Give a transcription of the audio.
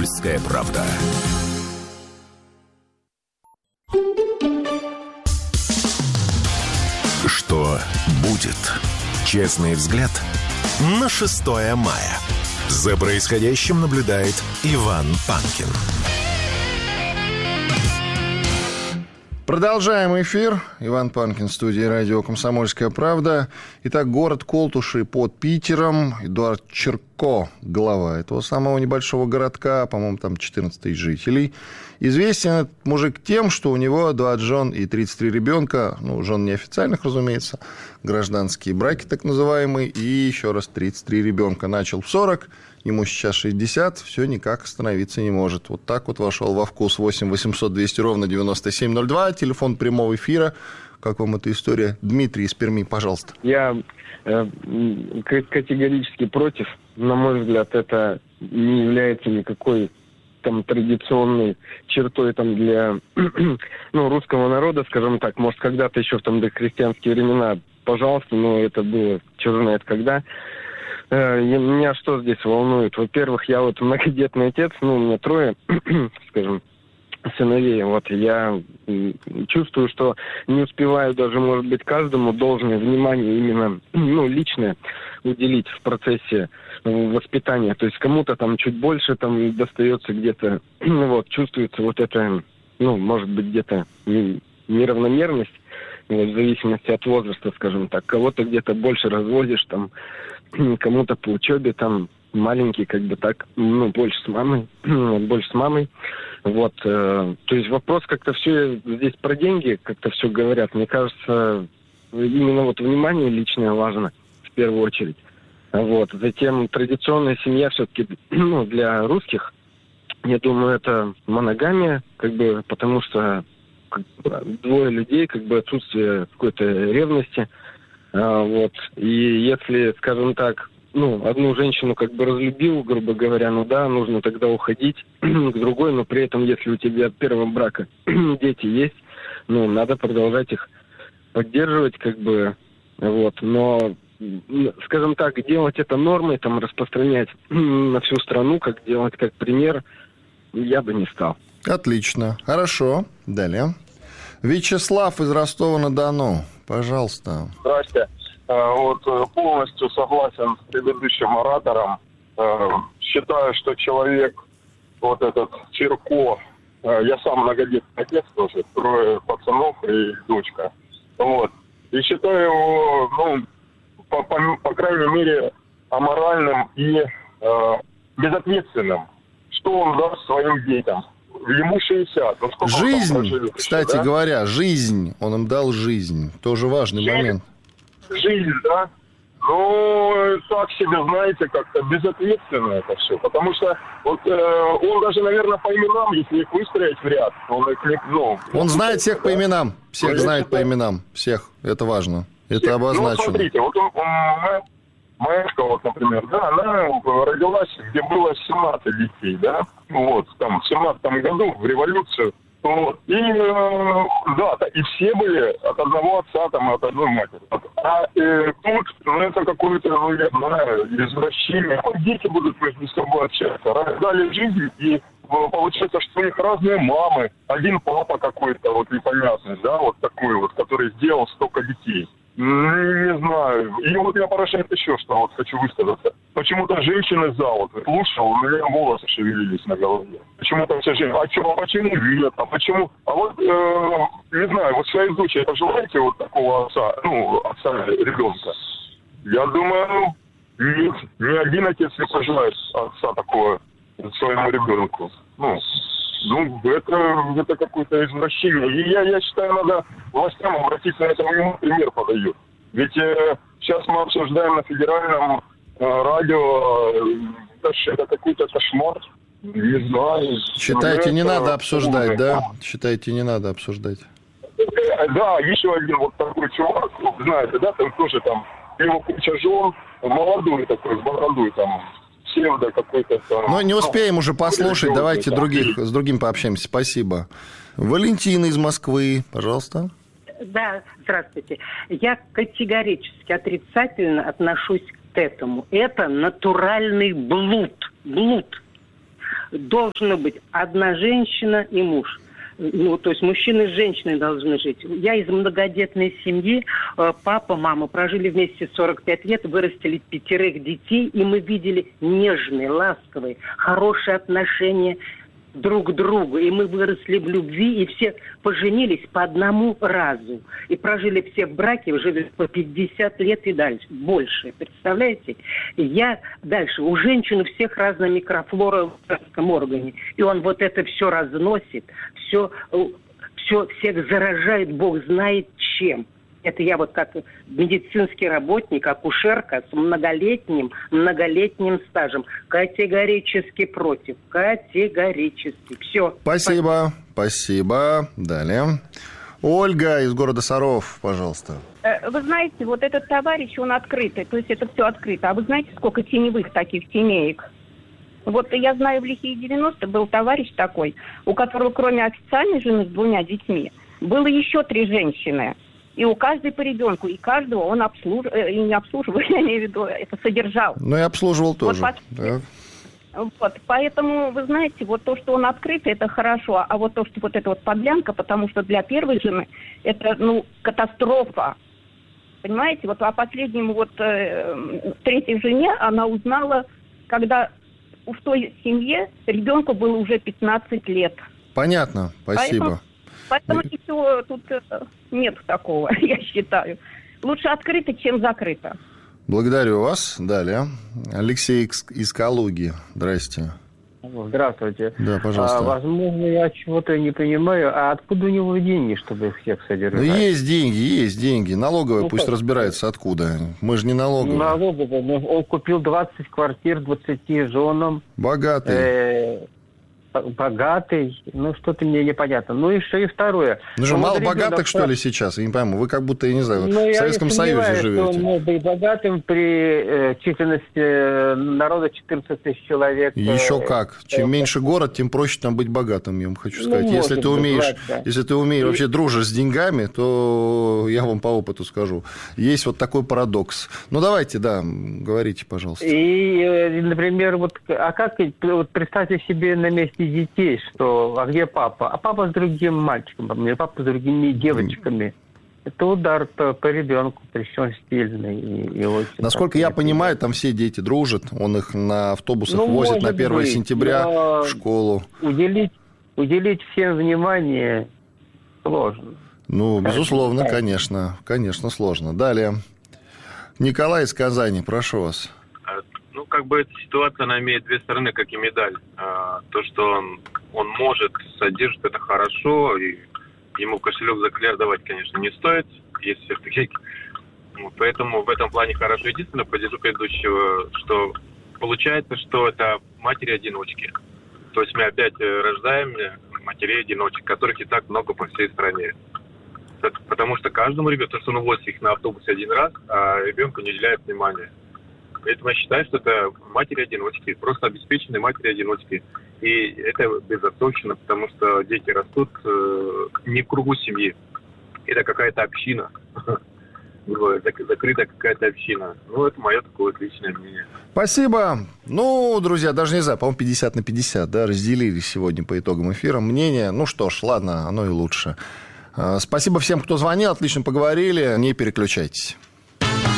«Комсомольская правда». Что будет? Честный взгляд на 6 мая. За происходящим наблюдает Иван Панкин. Продолжаем эфир. Иван Панкин, в студии радио «Комсомольская правда». Итак, город Колтуши под Питером. Эдуард Чирко, глава этого самого небольшого городка, по-моему, там 14 тысяч жителей. Известен этот мужик тем, что у него 20 жен и 33 ребенка. Ну, жен неофициальных, разумеется. Гражданские браки, так называемые. И еще раз 33 ребенка. Начал в 40. Ему сейчас 60, все никак остановиться не может. Вот так вот вошел во вкус. 8 800 200 ровно 9702. Телефон прямого эфира. Как вам эта история? Дмитрий из Перми, пожалуйста. Я категорически против. На мой взгляд, это не является никакой там традиционной чертой там для русского народа, скажем так. Может, когда-то еще в там дохристианские времена, пожалуйста, но это было, черт знает когда. Меня что здесь волнует? Во-первых, я вот многодетный отец, у меня 3, скажем, сыновей. Вот я чувствую, что не успеваю даже, может быть, каждому должное внимание именно, личное уделить в процессе воспитания. То есть кому-то там чуть больше там достается где-то, чувствуется вот это, может быть, где-то неравномерность, в зависимости от возраста, скажем так. Кого-то где-то больше разводишь, там, кому-то по учебе, там, маленький, как бы так, больше с мамой. Вот, то есть вопрос как-то все здесь про деньги, как-то все говорят. Мне кажется, именно вот внимание личное важно в первую очередь. Вот, затем традиционная семья все-таки, для русских, я думаю, это моногамия, как бы, потому что 2 людей, как бы отсутствие какой-то ревности. Вот. И если, скажем так, одну женщину как бы разлюбил, грубо говоря, нужно тогда уходить к другой, но при этом, если у тебя от первого брака дети есть, надо продолжать их поддерживать, как бы, вот. Но, скажем так, делать это нормой, там, распространять на всю страну, как делать как пример, я бы не стал. Отлично. Хорошо. Далее. Вячеслав из Ростова-на-Дону. Пожалуйста. Здрасте. Вот полностью согласен с предыдущим оратором. Считаю, что человек, вот этот Чирко, я сам многодетный отец тоже, 3 пацанов и дочка. Вот. И считаю его, по крайней мере, аморальным и безответственным. Что он даст своим детям? Ему 60. Жизнь, кстати говоря, жизнь. Он им дал жизнь. Тоже важный момент. Жизнь, да? Так себе, знаете, как-то безответственно это все. Потому что вот он даже, наверное, по именам, если их выстроить в ряд, он знает всех по именам. Всех знает по именам. Всех. Это важно. Это обозначено. Смотрите, вот моя школа, например, да, она родилась, где было 17 детей, да, вот, там, в 17 году, в революцию, вот, и, и все были от одного отца, там, от одной матери. Тут, это какое-то, я знаю, извращение. Дети будут между собой общаться, дали жизнь, и получается, что у них разные мамы, один папа какой-то, вот, непонятный, да, вот такой вот, который сделал столько детей. Не знаю. И вот меня поражает еще, что вот хочу высказаться. Почему-то женщины за вот слушал, у меня волосы шевелились на голове. Почему-то все женщины. Почему нет? Почему? А вот, не знаю, вот своей дочери пожелаете вот такого отца, отца ребенка? Я думаю, ни один отец не пожелает отца такого своему ребенку. Это какое-то извращение. И я считаю, надо властям обратиться на это, ему пример подают. Ведь сейчас мы обсуждаем на федеральном радио, это какой-то кошмар. Не знаю. Считаете, не надо обсуждать, да? Считаете, не надо обсуждать. Да, еще один вот такой чувак, знаете, да, там тоже там, его куча жен, молодой такой, с бородой там, псевдо какой-то там. Но не успеем уже послушать, давайте с другим пообщаемся. Спасибо. Валентина из Москвы, пожалуйста. Да, здравствуйте. Я категорически отрицательно отношусь к этому. Это натуральный блуд. Блуд. Должна быть одна женщина и муж. Ну, то есть мужчина с женщиной должны жить. Я из многодетной семьи. Папа, мама прожили вместе 45 лет, вырастили 5 детей, и мы видели нежные, ласковые, хорошие отношения друг к другу. И мы выросли в любви, и все поженились по одному разу. И прожили все в браке, уже по 50 лет и дальше, больше. Представляете? И я дальше. У женщин у всех разная микрофлора в женском органе. И он вот это все разносит, все всех заражает, Бог знает чем. Это я вот как медицинский работник, акушерка с многолетним стажем. Категорически против. Категорически. Все. Спасибо. Далее. Ольга из города Саров, пожалуйста. Вы знаете, вот этот товарищ, он открытый. То есть это все открыто. А вы знаете, сколько теневых таких тенеек? Вот я знаю, в лихие 90-е был товарищ такой, у которого кроме официальной жены с 2 детьми, было еще 3 женщины. И у каждой по ребенку, и каждого он и не обслуживал, я имею в виду, это содержал. Ну и обслуживал тоже. Вот, поэтому, вы знаете, вот то, что он открытый, это хорошо, а вот то, что вот эта вот подлянка, потому что для первой жены это, катастрофа. Понимаете, вот о последнем третьей жене она узнала, когда в той семье ребенку было уже 15 лет. Понятно, спасибо. Поэтому ничего тут нет такого, я считаю. Лучше открыто, чем закрыто. Благодарю вас. Далее. Алексей из Калуги. Здрасте. Здравствуйте. Да, пожалуйста. Возможно, я чего-то не понимаю. А откуда у него деньги, чтобы их всех содержать? Есть деньги. Налоговая пусть разбирается, откуда. Мы же не налоговая. Налоговая. Он купил 20 квартир 20 женам. Богатый. Богатый, что-то мне непонятно. Еще и второе. Же мало богатых, что ли, сейчас? Я не пойму. Вы как будто, я не знаю, в Советском Союзе живете. Он мог быть богатым при численности народа 14 тысяч человек. Еще как. Чем меньше город, тем проще там быть богатым, я вам хочу сказать. Если ты умеешь, вообще дружишь с деньгами, то я вам по опыту скажу. Есть вот такой парадокс. Давайте, говорите, пожалуйста. И, например, как представьте себе на месте детей, а где папа? А папа с другим мальчиком, или папа с другими девочками. Это удар по ребенку, причем сильный. И очень. Насколько я понимаю, там все дети дружат, он их на автобусах возит на 1 сентября в школу. Уделить всем внимание сложно. Безусловно, конечно, сложно. Далее. Николай из Казани, прошу вас. Эта ситуация, она имеет 2 стороны, как и медаль. То, что он может содержать, это хорошо, и ему кошелек за кляр давать, конечно, не стоит, есть все-таки. Поэтому в этом плане хорошо. Единственное, поддержу предыдущего, что получается, что это матери-одиночки. То есть мы опять рождаем матерей-одиночек, которых и так много по всей стране. Потому что каждому ребенку, он возит их на автобусе 1 раз, а ребенку не уделяет внимания. Поэтому я считаю, что это матери-одиночки, просто обеспеченные матери-одиночки. И это безотцовщина, потому что дети растут не в кругу семьи. Это какая-то община, закрытая какая-то община. Это мое такое личное мнение. Спасибо. Друзья, даже не знаю, по-моему, 50 на 50, разделились сегодня по итогам эфира мнения. Что ж, ладно, оно и лучше. Спасибо всем, кто звонил, отлично поговорили, не переключайтесь.